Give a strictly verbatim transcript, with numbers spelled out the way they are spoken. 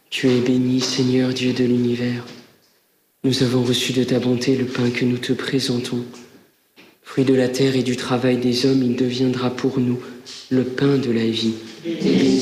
Tu es béni, Seigneur Dieu de l'univers. Nous avons reçu de ta bonté le pain que nous te présentons. Fruit de la terre et du travail des hommes, il deviendra pour nous le pain de la vie.